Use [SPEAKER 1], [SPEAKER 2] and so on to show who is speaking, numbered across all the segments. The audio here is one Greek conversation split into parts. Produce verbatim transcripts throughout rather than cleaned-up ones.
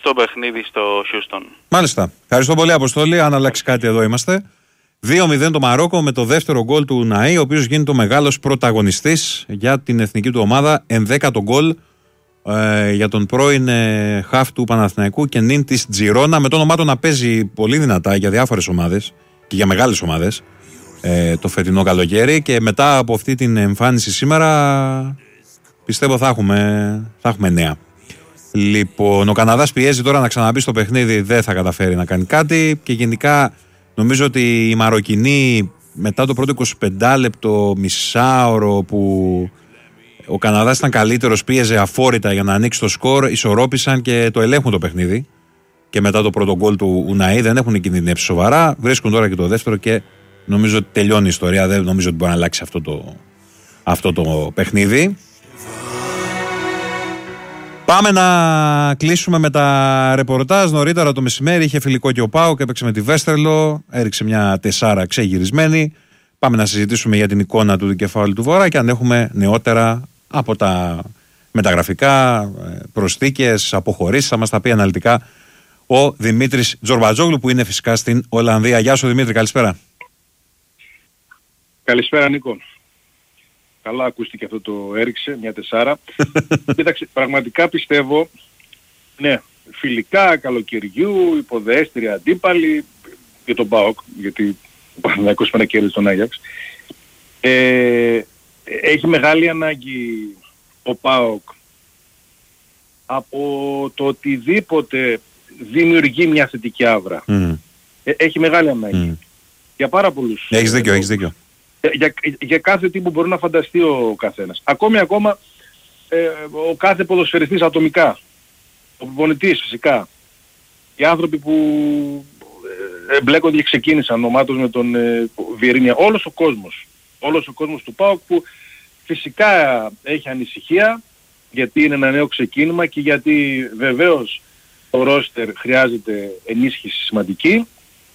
[SPEAKER 1] στο παιχνίδι στο Χιούστον.
[SPEAKER 2] Μάλιστα. Ευχαριστώ πολύ, Αποστόλη. Αν αλλάξει κάτι, εδώ είμαστε. δύο μηδέν το Μαρόκο με το δεύτερο γκολ του Ναΐ, ο οποίος γίνεται ο μεγάλος πρωταγωνιστής για την εθνική του ομάδα. Ενδέκατο γκολ ε, για τον πρώην ε, χαφ του Παναθηναϊκού και νυν της Τζιρόνα, με το όνομά του να παίζει πολύ δυνατά για διάφορες ομάδες και για μεγάλες ομάδες ε, το φετινό καλοκαίρι. Και μετά από αυτή την εμφάνιση σήμερα, πιστεύω θα έχουμε, θα έχουμε νέα. Λοιπόν, ο Καναδάς πιέζει τώρα να ξαναμπεί στο παιχνίδι, δεν θα καταφέρει να κάνει κάτι και γενικά νομίζω ότι οι Μαροκινοί μετά το πρώτο εικοσιπέντε λεπτό, μισάωρο που ο Καναδάς ήταν καλύτερος, πίεζε αφόρητα για να ανοίξει το σκορ, ισορρόπησαν και το ελέγχουν το παιχνίδι. Και μετά το πρώτο γκολ του Ουναΐ δεν έχουν κινδυνεύσει σοβαρά. Βρίσκουν τώρα και το δεύτερο και νομίζω ότι τελειώνει η ιστορία. Δεν νομίζω ότι μπορεί να αλλάξει αυτό το, αυτό το παιχνίδι. Πάμε να κλείσουμε με τα ρεπορτάζ. Νωρίτερα το μεσημέρι είχε φιλικό και ο ΠΑΟΚ, έπαιξε με τη Βέστερλο, έριξε μια τεσσάρα ξεγυρισμένη. Πάμε να συζητήσουμε για την εικόνα του δικεφάλου του Βορρά και αν έχουμε νεότερα από τα μεταγραφικά, προσθήκες, αποχωρήσεις. Θα μας τα πει αναλυτικά ο Δημήτρης Τζορμπατζόγλου, που είναι φυσικά στην Ολλανδία. Γεια σου Δημήτρη, καλησπέρα.
[SPEAKER 3] Καλησπέρα Νίκο. Καλά ακούστηκε αυτό το έριξε, μια τεσσάρα. Κοίταξε, πραγματικά πιστεύω, ναι, φιλικά καλοκαιριού, υποδέστεροι αντίπαλοι για τον ΠΑΟΚ, γιατί ο Παναθηναϊκός πάνε κέρδισε τον Άγιαξ. Ε, έχει μεγάλη ανάγκη ο ΠΑΟΚ από το οτιδήποτε δημιουργεί μια θετική άβρα. Mm. Ε, έχει μεγάλη ανάγκη. Mm. Για πάρα πολλούς.
[SPEAKER 2] Έχεις δίκιο, έχεις δίκιο.
[SPEAKER 3] Για, για κάθε τι που μπορεί να φανταστεί ο καθένας. Ακόμη ακόμα ε, ο κάθε ποδοσφαιριστής ατομικά. Ο προπονητής φυσικά. Οι άνθρωποι που ε, εμπλέκονται και ξεκίνησαν ομάδος με τον ε, Βιερίνια. Όλος ο κόσμος. Όλος ο κόσμος του ΠΑΟΚ που φυσικά έχει ανησυχία γιατί είναι ένα νέο ξεκίνημα και γιατί βεβαίως το ρόστερ χρειάζεται ενίσχυση σημαντική.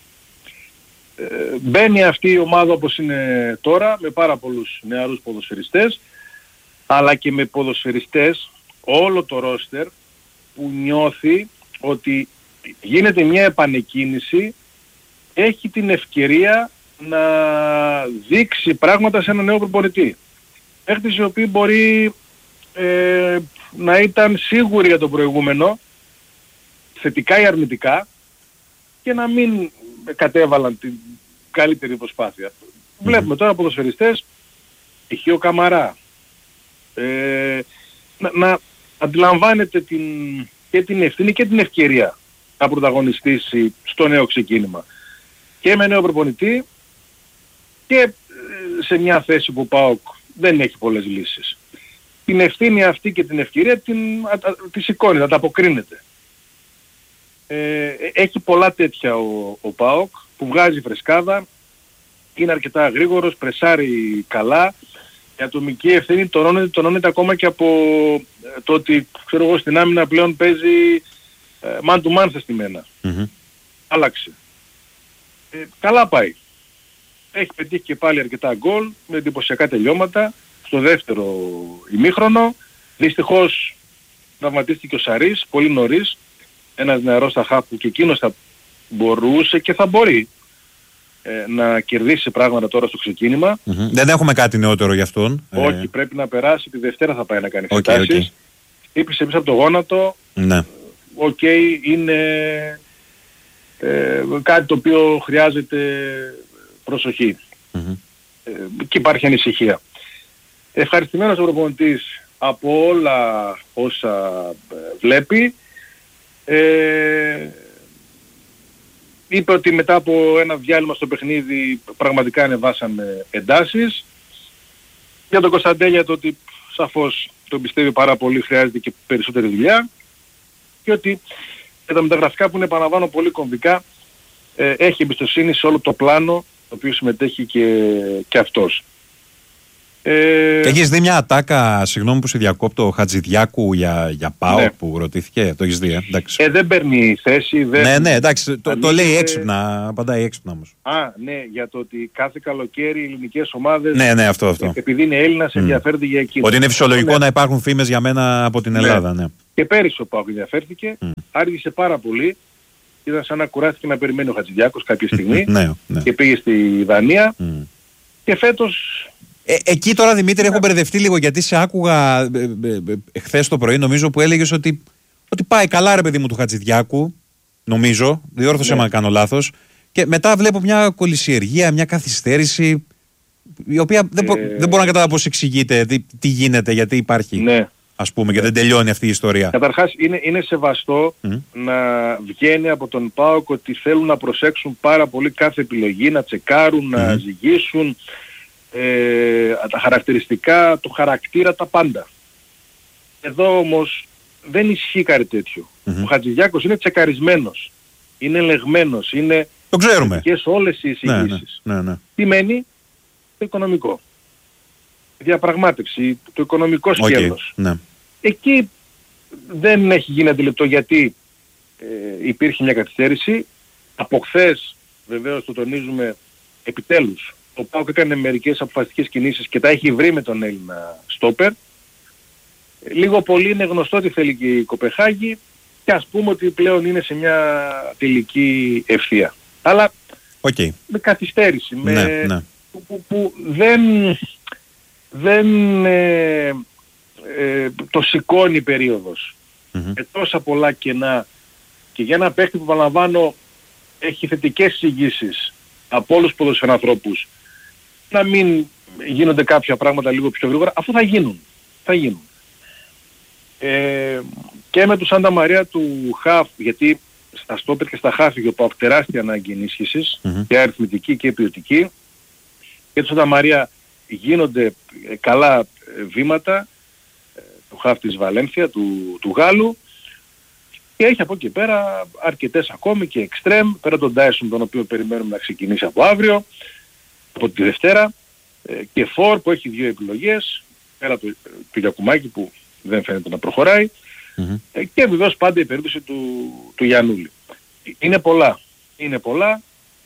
[SPEAKER 3] Ε, μπαίνει αυτή η ομάδα όπως είναι τώρα με πάρα πολλούς νεαρούς ποδοσφαιριστές αλλά και με ποδοσφαιριστές όλο το ρόστερ που νιώθει ότι γίνεται μια επανεκκίνηση, έχει την ευκαιρία να δείξει πράγματα σε ένα νέο προπονητή. Παίχτες οι οποίοι μπορεί ε, να ήταν σίγουροι για το προηγούμενο, θετικά ή αρνητικά, και να μην κατέβαλαν την καλύτερη προσπάθεια. Mm-hmm. Βλέπουμε τώρα ποδοσφαιριστές, π.χ. ο Καμαρά, ε, να, να αντιλαμβάνεται την, και την ευθύνη και την ευκαιρία να πρωταγωνιστήσει στο νέο ξεκίνημα. Και με νέο προπονητή και σε μια θέση που ο ΠΑΟΚ δεν έχει πολλές λύσεις. Την ευθύνη αυτή και την ευκαιρία την, τη σηκώνει, να τα αποκρίνεται. Ε, έχει πολλά τέτοια ο, ο ΠΑΟΚ που βγάζει φρεσκάδα, είναι αρκετά γρήγορος, πρεσάρει καλά. Η ατομική ευθύνη τονώνεται, τονώνεται ακόμα και από το ότι ξέρω εγώ, στην άμυνα πλέον παίζει ε, man to man στημένα. Mm-hmm. Άλλαξε. Ε, καλά πάει. Έχει πετύχει και πάλι αρκετά γκολ με εντυπωσιακά τελειώματα στο δεύτερο ημίχρονο. Δυστυχώς τραυματίστηκε ο Σαρής πολύ νωρίς. Ένας νεαρός στα που και εκείνος θα μπορούσε και θα μπορεί ε, να κερδίσει πράγματα τώρα στο ξεκίνημα.
[SPEAKER 2] Mm-hmm. Δεν έχουμε κάτι νεότερο γι' αυτόν.
[SPEAKER 3] Όχι, ε... πρέπει να περάσει, τη Δευτέρα θα πάει να κάνει εξετάσεις. Okay, okay. Χτύπησε πίσω από το γόνατο. Ναι. Οκ, okay, είναι ε, κάτι το οποίο χρειάζεται προσοχή. Mm-hmm. Ε, και υπάρχει ανησυχία. Ευχαριστημένος ο προπονητής από όλα όσα βλέπει. Ε, είπε ότι μετά από ένα διάλειμμα στο παιχνίδι πραγματικά ανεβάσαμε εντάσεις. Για τον Κωνσταντέλια το ότι σαφώς τον πιστεύει πάρα πολύ, χρειάζεται και περισσότερη δουλειά και ότι για τα μεταγραφικά που είναι, επαναλαμβάνω, πολύ κομβικά, ε, έχει εμπιστοσύνη σε όλο το πλάνο το οποίο συμμετέχει και, και αυτός. Ε,
[SPEAKER 2] Έχεις δει μια ατάκα, συγγνώμη που σε διακόπτω, Χατζηδιάκου για, για ΠΑΟΚ
[SPEAKER 3] ναι.
[SPEAKER 2] που ρωτήθηκε, το έχεις δει, ε? Εντάξει.
[SPEAKER 3] ε, δεν παίρνει θέση. Δεν...
[SPEAKER 2] Ναι, ναι, εντάξει, το, το λέει
[SPEAKER 3] Ανήκε...
[SPEAKER 2] έξυπνα, απαντάει έξυπνα όμως.
[SPEAKER 3] Α, ναι, για το ότι κάθε καλοκαίρι οι ελληνικές ομάδες,
[SPEAKER 2] Ναι, ναι, αυτό, αυτό.
[SPEAKER 3] επειδή είναι Έλληνας, mm. ενδιαφέρονται για εκείνο.
[SPEAKER 2] Ότι είναι φυσιολογικό
[SPEAKER 3] ναι.
[SPEAKER 2] να υπάρχουν φήμες για μένα από την Ελλάδα, ναι. ναι.
[SPEAKER 3] Και πέρυσι ο ΠΑΟΚ ενδιαφέρθηκε, mm. άργησε πάρα πολύ. Ήταν σαν να κουράστηκε να περιμένει ο Χατζηδιάκος κάποια στιγμή
[SPEAKER 2] ναι, ναι.
[SPEAKER 3] και πήγε στη Δανία mm. και φέτος...
[SPEAKER 2] Ε, εκεί τώρα Δημήτρη έχω μπερδευτεί λίγο γιατί σε άκουγα ε, ε, ε, χθες το πρωί νομίζω που έλεγες ότι, ότι πάει καλά ρε παιδί μου του Χατζηδιάκου, νομίζω, διόρθωσε ναι. αν κάνω λάθος, και μετά βλέπω μια κολυσιεργία, μια καθυστέρηση η οποία δεν, μπο, ε... δεν μπορώ να καταλάβω πώς εξηγείται, τι, τι γίνεται, γιατί υπάρχει. Ναι. Ας πούμε, και δεν τελειώνει αυτή η ιστορία.
[SPEAKER 3] Καταρχάς είναι, είναι σεβαστό mm. να βγαίνει από τον ΠΑΟΚ ότι θέλουν να προσέξουν πάρα πολύ κάθε επιλογή, να τσεκάρουν, mm. να ζυγίσουν ε, τα χαρακτηριστικά, το χαρακτήρα, τα πάντα. Εδώ όμως δεν ισχύει κάτι τέτοιο. Mm-hmm. Ο Χατζηδιάκος είναι τσεκαρισμένος, είναι ελεγμένος, είναι
[SPEAKER 2] το ξέρουμε.
[SPEAKER 3] Και σε όλες οι εισηγήσεις.
[SPEAKER 2] Ναι, ναι, ναι, ναι.
[SPEAKER 3] Τι μένει? Το οικονομικό. Διαπραγμάτευση, το οικονομικό σκέλος.
[SPEAKER 2] Okay, ναι. Εκεί
[SPEAKER 3] δεν έχει γίνει αντιληπτό γιατί ε, υπήρχε μια καθυστέρηση. Από χθες, βεβαίως το τονίζουμε, επιτέλους, ο ΠΑΟΚ έκανε μερικές αποφασιστικές κινήσεις και τα έχει βρει με τον Έλληνα στόπερ. Λίγο πολύ είναι γνωστό τι θέλει και η Κοπεχάγη και ας πούμε ότι πλέον είναι σε μια τελική ευθεία. Αλλά
[SPEAKER 2] okay.
[SPEAKER 3] με καθυστέρηση, με,
[SPEAKER 2] ναι, ναι.
[SPEAKER 3] Που, που, που δεν... δεν ε, ε, το σηκώνει η περίοδος. Mm-hmm. Με τόσα πολλά κενά και για ένα παίχτη που παραλαμβάνω έχει θετικές εισηγήσεις από όλους τους ποδοσφαιρανθρώπους να μην γίνονται κάποια πράγματα λίγο πιο γρήγορα, αφού θα γίνουν. Θα γίνουν. Ε, και με του Σάντα Μαρία του Χαφ, γιατί στα στόπερ και στα Χαφ είχε ο τεράστια ανάγκη ενίσχυσης mm-hmm. και αριθμητική και ποιοτική, και του Σάντα Μαρία γίνονται καλά βήματα, του Χαφ της Βαλένθια, του, του Γάλλου, και έχει από εκεί πέρα αρκετές ακόμη και εξτρέμ, πέρα τον Ντάισον τον οποίο περιμένουμε να ξεκινήσει από αύριο, από τη Δευτέρα, και Φορ που έχει δύο επιλογές, πέρα του, του Γιακουμάκη που δεν φαίνεται να προχωράει, mm-hmm. και βεβαίως πάντα η περίπτωση του, του Γιαννούλη. Είναι πολλά, είναι πολλά.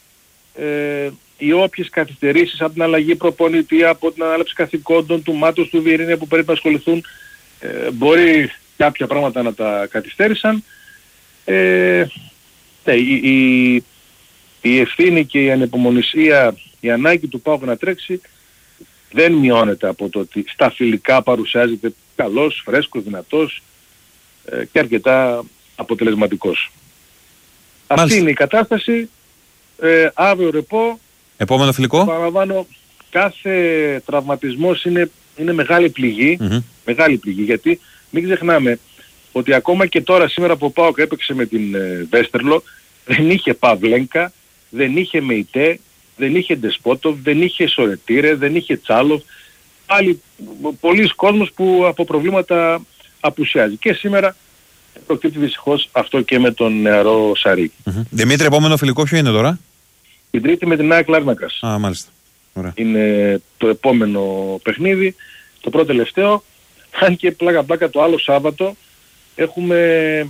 [SPEAKER 3] Ε, οι όποιες καθυστερήσεις από την αλλαγή προπονητή, από την ανάληψη καθηκόντων του Μάτος, του Βιερίνια που πρέπει να ασχοληθούν, ε, μπορεί κάποια πράγματα να τα καθυστέρησαν. Ε, ναι, η, η, η ευθύνη και η ανεπομονησία, η ανάγκη του ΠΑΟΚ να τρέξει δεν μειώνεται από το ότι στα φιλικά παρουσιάζεται καλός, φρέσκος, δυνατός ε, και αρκετά αποτελεσματικός. Μάλιστα. Αυτή είναι η κατάσταση. Ε, αύριο ρεπό.
[SPEAKER 2] Επόμενο φιλικό.
[SPEAKER 3] Παραλαμβάνω, κάθε τραυματισμός είναι, είναι μεγάλη πληγή, mm-hmm. μεγάλη πληγή, γιατί μην ξεχνάμε ότι ακόμα και τώρα σήμερα που ο ΠΑΟΚ έπαιξε με την ε, Βέστερλο, δεν είχε Παβλένκα, δεν είχε Μεϊτέ, δεν είχε Ντεσπότοβ, δεν είχε Σορετήρε, δεν είχε Τσάλοφ, πάλι πολλοί κόσμος που από προβλήματα απουσιάζει. Και σήμερα προκύπτει δυστυχώς αυτό και με τον νεαρό Σαρή.
[SPEAKER 2] Mm-hmm. Δημήτρη, επόμενο φιλικό ποιο είναι τώρα?
[SPEAKER 3] Την Τρίτη με την ΑΕΚ Λάρνακας.
[SPEAKER 2] Α, μάλιστα. Ωραία.
[SPEAKER 3] Είναι το επόμενο παιχνίδι, το πρώτο τελευταίο. Αν και πλάκα πλάκα το άλλο Σάββατο έχουμε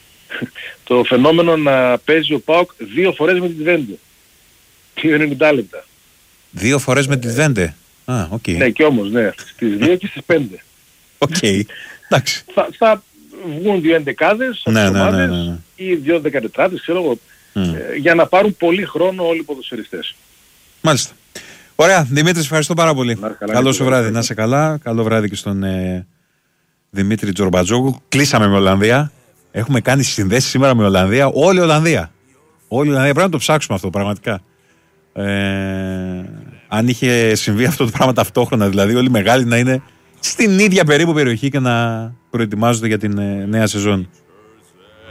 [SPEAKER 3] το φαινόμενο να παίζει ο ΠΑΟΚ δύο φορές με τη Βέντε. δύο ενενήντα λεπτά.
[SPEAKER 2] Δύο φορές με τη Βέντε. Α, οκ. Okay.
[SPEAKER 3] Ναι, και όμως, ναι. Στις δύο και στις πέντε.
[SPEAKER 2] Οκ. Okay. Εντάξει.
[SPEAKER 3] Θα, θα βγουν δύο εντεκάδες
[SPEAKER 2] ναι, ναι, ναι, ναι, ναι.
[SPEAKER 3] ή δύο δεκατετράδες, ξέρω εγώ, mm. ε, για να πάρουν πολύ χρόνο όλοι οι ποδοσφαιριστές.
[SPEAKER 2] Μάλιστα. Ωραία. Δημήτρη, ευχαριστώ πάρα πολύ. Καλό σου βράδυ. Να είσαι καλά. Καλό βράδυ και στον ε, Δημήτρη Τζορμπατζόγλου. Κλείσαμε με Ολλανδία. Έχουμε κάνει συνδέσεις σήμερα με Ολλανδία. Όλη η Ολλανδία. Όλη η Ολλανδία. Πρέπει να το ψάξουμε αυτό πραγματικά. Ε, αν είχε συμβεί αυτό το πράγμα ταυτόχρονα, δηλαδή όλοι οι μεγάλοι να είναι στην ίδια περίπου περιοχή και να προετοιμάζονται για την ε, νέα σεζόν.